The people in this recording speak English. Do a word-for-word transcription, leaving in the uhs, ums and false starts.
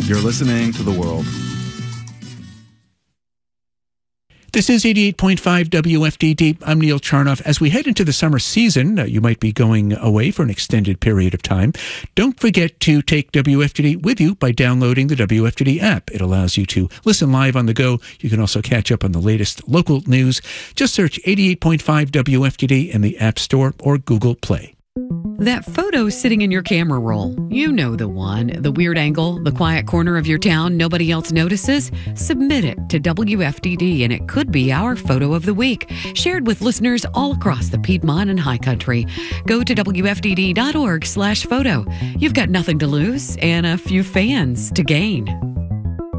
You're listening to The World. This is eighty-eight point five W F D D. I'm Neil Charnoff. As we head into the summer season, uh, you might be going away for an extended period of time. Don't forget to take W F D D with you by downloading the W F D D app. It allows you to listen live on the go. You can also catch up on the latest local news. Just search eighty-eight point five W F D D in the App Store or Google Play. That photo sitting in your camera roll, you know the one. The weird angle, the quiet corner of your town nobody else notices? Submit it to W F D D and it could be our photo of the week, shared with listeners all across the Piedmont and High Country. Go to W F D D dot org slash photo. You've got nothing to lose and a few fans to gain.